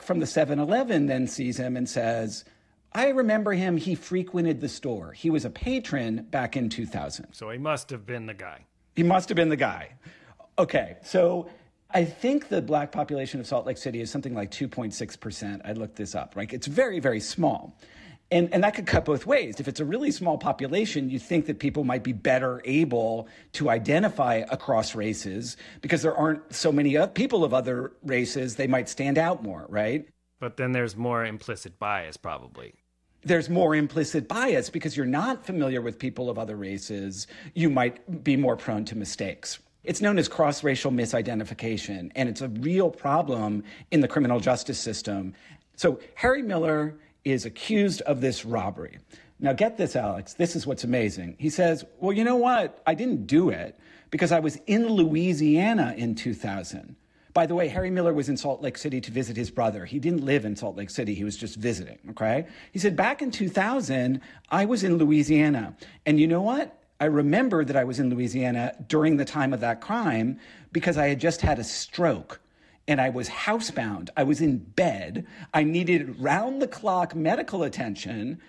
from the 7-Eleven then sees him and says, I remember him. He frequented the store. He was a patron back in 2000. So he must have been the guy. He must have been the guy. Okay, so I think the black population of Salt Lake City is something like 2.6%. I looked this up, right? It's very, very small. And that could cut both ways. If it's a really small population, you think that people might be better able to identify across races because there aren't so many people of other races. They might stand out more, right? But then there's more implicit bias, probably. There's more implicit bias because you're not familiar with people of other races. You might be more prone to mistakes. It's known as cross-racial misidentification, and it's a real problem in the criminal justice system. So Harry Miller is accused of this robbery. Now, get this, Alex. This is what's amazing. He says, well, you know what? I didn't do it because I was in Louisiana in 2000. By the way, Harry Miller was in Salt Lake City to visit his brother. He didn't live in Salt Lake City. He was just visiting, okay? He said, back in 2000, I was in Louisiana. And you know what? I remember that I was in Louisiana during the time of that crime because I had just had a stroke. And I was housebound. I was in bed. I needed round-the-clock medical attention.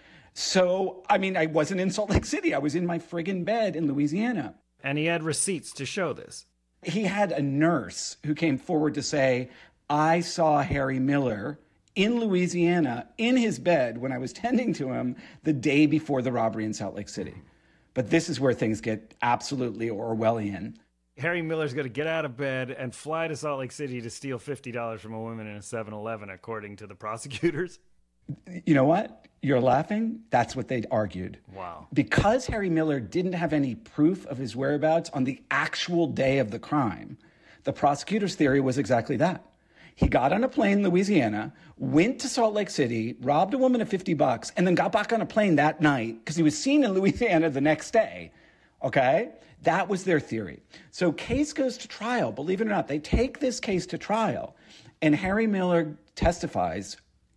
So, I wasn't in Salt Lake City. I was in my friggin' bed in Louisiana. And he had receipts to show this. He had a nurse who came forward to say, I saw Harry Miller in Louisiana in his bed when I was tending to him the day before the robbery in Salt Lake City. But this is where things get absolutely Orwellian. Harry Miller's going to get out of bed and fly to Salt Lake City to steal $50 from a woman in a 7-Eleven, according to the prosecutors. You know what? You're laughing? That's what they argued. Wow. Because Harry Miller didn't have any proof of his whereabouts on the actual day of the crime, the prosecutor's theory was exactly that. He got on a plane in Louisiana, went to Salt Lake City, robbed a woman of $50, and then got back on a plane that night because he was seen in Louisiana the next day. Okay? That was their theory. So case goes to trial. Believe it or not, they take this case to trial, and Harry Miller testifies,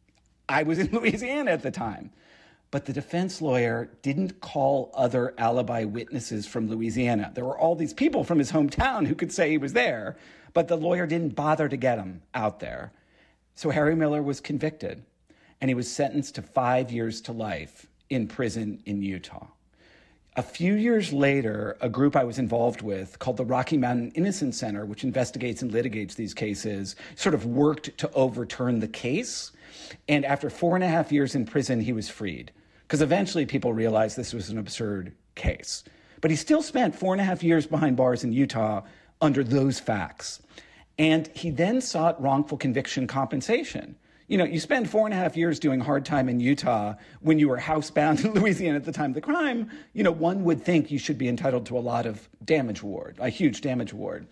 I was in Louisiana at the time. But the defense lawyer didn't call other alibi witnesses from Louisiana. There were all these people from his hometown who could say he was there, but the lawyer didn't bother to get him out there. So Harry Miller was convicted, and he was sentenced to 5 years to life in prison in Utah. A few years later, a group I was involved with called the Rocky Mountain Innocence Center, which investigates and litigates these cases, sort of worked to overturn the case. And after 4.5 years in prison, he was freed. Because eventually people realized this was an absurd case. But he still spent 4.5 years behind bars in Utah under those facts. And he then sought wrongful conviction compensation. You know, you spend 4.5 years doing hard time in Utah when you were housebound in Louisiana at the time of the crime. You know, one would think you should be entitled to a lot of damage award, a huge damage award.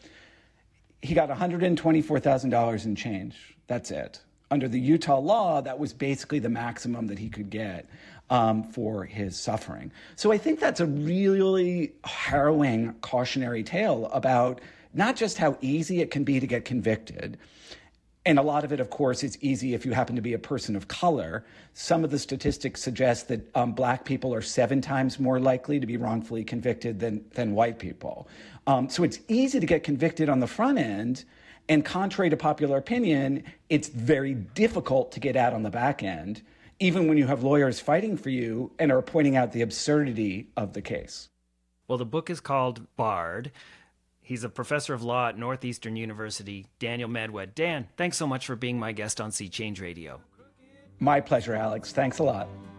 He got $124,000 in change. That's it. Under the Utah law, that was basically the maximum that he could get for his suffering. So I think that's a really harrowing cautionary tale about not just how easy it can be to get convicted. And a lot of it, of course, is easy if you happen to be a person of color. Some of the statistics suggest that black people are 7 times more likely to be wrongfully convicted than white people. So it's easy to get convicted on the front end. And contrary to popular opinion, it's very difficult to get out on the back end, even when you have lawyers fighting for you and are pointing out the absurdity of the case. Well, the book is called Barred. He's a professor of law at Northeastern University, Daniel Medwed. Dan, thanks so much for being my guest on Sea Change Radio. My pleasure, Alex. Thanks a lot.